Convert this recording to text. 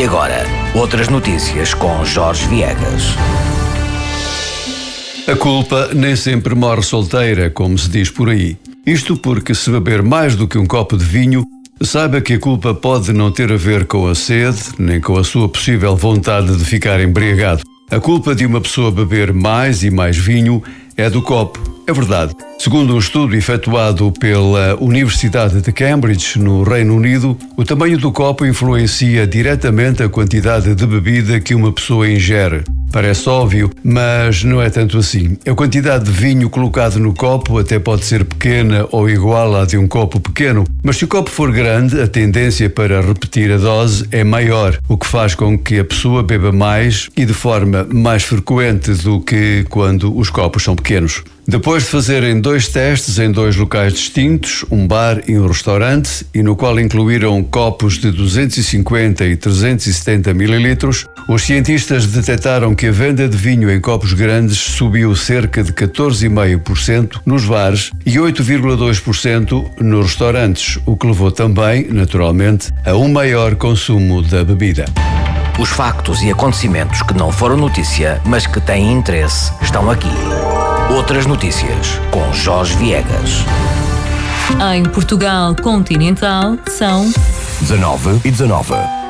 E agora, outras notícias com Jorge Viegas. A culpa nem sempre morre solteira, como se diz por aí. Isto porque, se beber mais do que um copo de vinho, saiba que a culpa pode não ter a ver com a sede, nem com a sua possível vontade de ficar embriagado. A culpa de uma pessoa beber mais e mais vinho é do copo. É verdade. Segundo um estudo efetuado pela Universidade de Cambridge, no Reino Unido, o tamanho do copo influencia diretamente a quantidade de bebida que uma pessoa ingere. Parece óbvio, mas não é tanto assim. A quantidade de vinho colocado no copo até pode ser pequena ou igual à de um copo pequeno, mas se o copo for grande, a tendência para repetir a dose é maior, o que faz com que a pessoa beba mais e de forma mais frequente do que quando os copos são pequenos. Depois de fazerem 2 testes em 2 locais distintos, um bar e um restaurante, e no qual incluíram copos de 250 e 370 mililitros, os cientistas detectaram que a venda de vinho em copos grandes subiu cerca de 14,5% nos bares e 8,2% nos restaurantes, o que levou também, naturalmente, a um maior consumo da bebida. Os factos e acontecimentos que não foram notícia, mas que têm interesse, estão aqui. Outras notícias com Jorge Viegas. Em Portugal continental são 19:19.